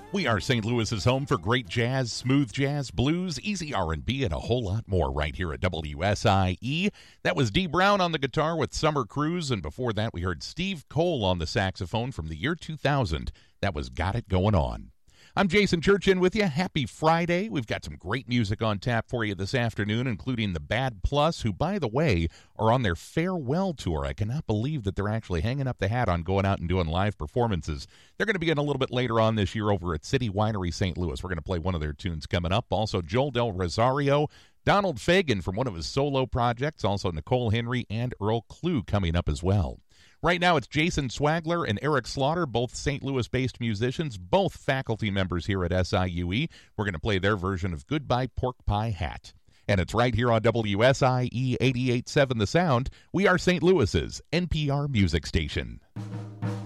We are St. Louis's home for great jazz, smooth jazz, blues, easy R&B, and a whole lot more right here at WSIE. That was Dee Brown on the guitar with Summer Cruise, and before that we heard Steve Cole on the saxophone from the year 2000. That was Got It Going On. I'm Jason Church in with you. Happy Friday. We've got some great music on tap for you this afternoon, including the Bad Plus, who, by the way, are on their farewell tour. I cannot believe that they're actually hanging up the hat on going out and doing live performances. They're going to be in a little bit later on this year over at City Winery St. Louis. We're going to play one of their tunes coming up. Also, Joel Del Rosario, Donald Fagen from one of his solo projects, also Nicole Henry and Earl Klugh coming up as well. Right now, it's Jason Swagler and Eric Slaughter, both St. Louis-based musicians, both faculty members here at SIUE. We're going to play their version of Goodbye Pork Pie Hat. And it's right here on WSIE 88.7 The Sound. We are St. Louis's NPR music station.